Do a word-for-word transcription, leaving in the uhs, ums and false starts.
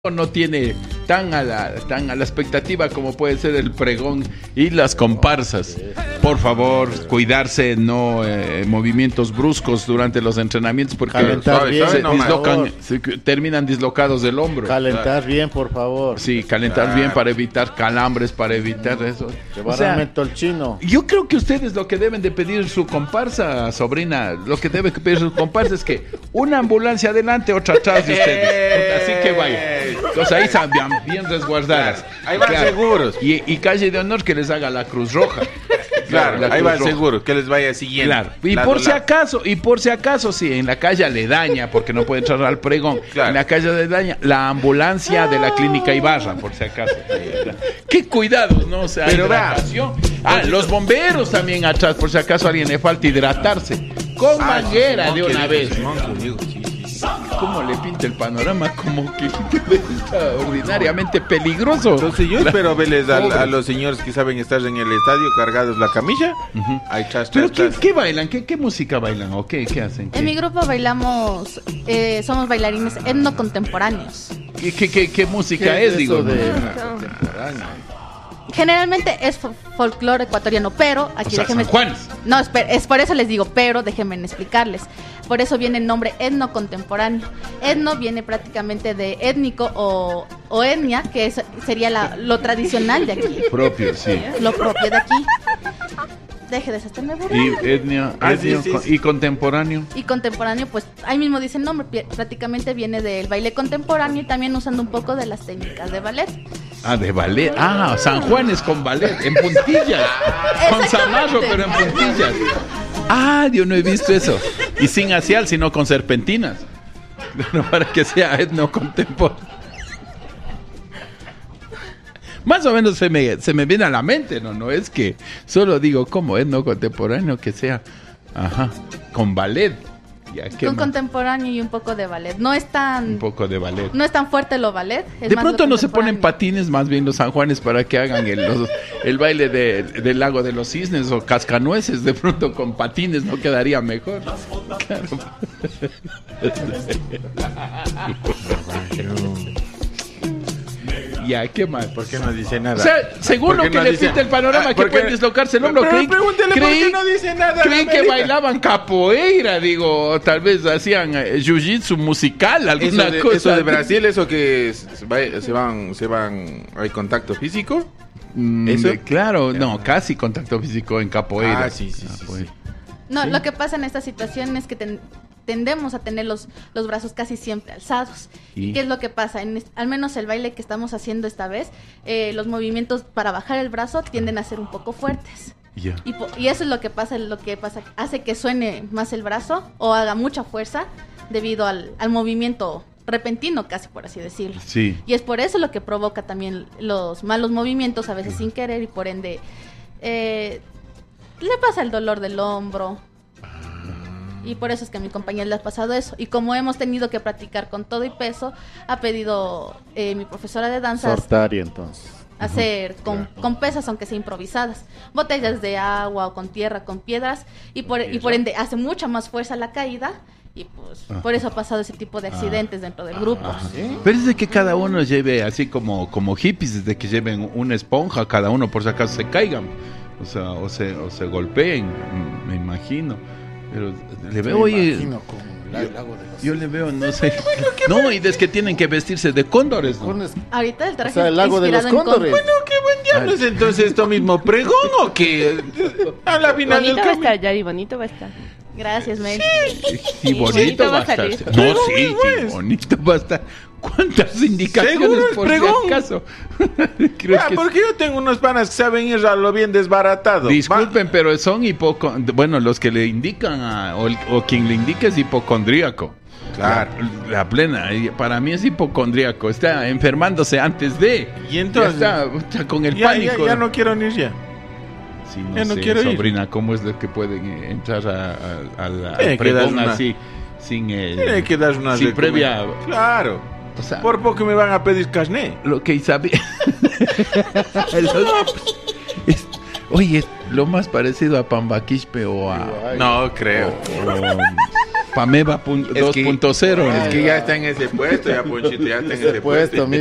no tiene tan a la tan a la expectativa como puede ser el pregón y las comparsas. Por favor, cuidarse, no eh, movimientos bruscos durante los entrenamientos porque calentar bien, se no, dislocan, se, terminan dislocados del hombro. Calentar bien, por favor. Sí, calentar claro. bien para evitar calambres, para evitar eso. O sea, el chino. Yo creo que ustedes lo que deben de pedir su comparsa, sobrina, lo que debe pedir su comparsa es que una ambulancia adelante, otra atrás de ustedes. Así que vaya. Entonces ahí están bien, bien resguardadas. Ahí van claro. seguros. Y, y calle de honor que les haga la Cruz Roja. Claro, claro ahí van seguros, que les vaya siguiendo. Claro. Y lado, por si lado. acaso, y por si acaso, sí, en la calle aledaña, porque no puede entrar al pregón, claro. en la calle aledaña, la ambulancia de la clínica Ibarra, por si acaso. Qué cuidados, ¿no? O sea, pero hidratación. Ah, los bomberos también atrás, por si acaso a alguien le falta hidratarse. Con ah, manguera sí, de una vez. ¿Cómo le pinta el panorama? Como que está ordinariamente peligroso. Entonces yo espero verles a, a los señores que saben estar en el estadio cargados la camilla. Uh-huh. Ahí chas, chas, ¿Pero chas. ¿qué, qué bailan? ¿Qué, ¿Qué música bailan? ¿O qué, qué hacen? ¿Qué? En mi grupo bailamos, eh, somos bailarines etnocontemporáneos. ¿Qué, qué, qué, qué música ¿Qué es, es digo? De... Generalmente es folclore ecuatoriano, pero aquí o sea, déjenme... San Juan. No, esper, es por eso les digo, pero déjenme explicarles. Por eso viene el nombre etno contemporáneo. Etno viene prácticamente de étnico o, o etnia, que es, sería la, lo tradicional de aquí. Propio, sí. Lo propio de aquí. Deje de hacerme burlar. Y etnia, ah, etnio, sí, sí, sí. y contemporáneo. Y contemporáneo, pues ahí mismo dice el nombre, prácticamente viene del baile contemporáneo y también usando un poco de las técnicas de ballet. Ah, de ballet. Ah, San Juan es con ballet, en puntillas. Con zamarro, pero en puntillas. Ah, yo no he visto eso. Y sin acial, sino con serpentinas. Bueno, para que sea etno contemporáneo. Más o menos se me, se me viene a la mente, ¿no? No es que solo digo, ¿cómo etno contemporáneo que sea? Ajá, con ballet. Ya, con más? Contemporáneo y un poco de ballet. No es tan... Un poco de ballet. No es tan fuerte lo ballet. Es de pronto no se ponen patines más bien los sanjuanes para que hagan el, los, el baile de, del lago de los cisnes o cascanueces. De pronto con patines no quedaría mejor. Claro. Ya, ¿qué más? ¿Por qué no dice nada? O sea, según lo que no le dice... pinta el panorama, ah, que puede dislocarse el hombro. Pero pregúntele por qué no dice nada. Creí que bailaban capoeira, digo, tal vez hacían eh, jiu-jitsu musical, alguna eso de, cosa. Eso de Brasil, eso que se, se van, se van, hay contacto físico. Mm, ¿Eso? De, claro, no, casi contacto físico en capoeira. Ah, sí, sí, sí, sí. No, ¿Sí? Lo que pasa en esta situación es que ten, tendemos a tener los, los brazos casi siempre alzados. ¿Y? ¿Qué es lo que pasa? En, al menos el baile que estamos haciendo esta vez, eh, los movimientos para bajar el brazo tienden a ser un poco fuertes. Yeah. Y, y eso es lo que pasa, lo que pasa, hace que suene más el brazo o haga mucha fuerza debido al, al movimiento repentino, casi por así decirlo. Sí. Y es por eso lo que provoca también los malos movimientos, a veces sin querer, y por ende eh, le pasa el dolor del hombro. Y por eso es que a mi compañera le ha pasado eso. Y como hemos tenido que practicar con todo y peso, ha pedido eh, mi profesora de danza Sortari, entonces hacer uh-huh. con, con pesas, aunque sea improvisadas, botellas de agua o con tierra, con piedras, y por, y por ende hace mucha más fuerza la caída. Y pues ajá. por eso ha pasado ese tipo de accidentes ah. dentro del grupo. ¿Sí? Pero es de que cada uno lleve, así como, como hippies, de que lleven una esponja cada uno por si acaso se caigan, o sea, o se, o se golpeen, me imagino. Pero le veo, oye, yo, yo le veo, no sé, no, y es que tienen que vestirse de cóndores, ¿no? Ahorita el traje, o sea, el lago de los cóndores. Bueno, qué buen diablo es entonces esto mismo pregón o qué. A la final bonito del va a estar, Yari, bonito va a estar. Gracias, Mel. Sí, y bonito, bonito va a estar. estar. No, sí, sí, bonito va a estar. ¿Cuántas indicaciones por pregón? Si acaso? Creo ah, que porque es... yo tengo unos panas que saben ir a lo bien desbaratado. Disculpen, Va. pero son hipocondríacos. Bueno, los que le indican a, o, o quien le indica es hipocondríaco. Claro. La, la plena, para mí es hipocondríaco. Está enfermándose antes de. Y entonces. Ya está, está con el ya, pánico. Ya, ya no quiero ir ya. Sí, no ya no sé, quiero sobrina, ir. ¿cómo es lo que pueden entrar a, a, a la Tiene pregón una... así? Sin, eh, Tiene que dar una sin previa. Claro. O sea, por poco me van a pedir carné. Lo que Isabel. es, oye, lo más parecido a Pambaquispe o a. No creo. O, o, Pameva dos punto cero. Es que ya está en ese puesto, ya Ponchito, ya está en ese, Ese puesto, puesto.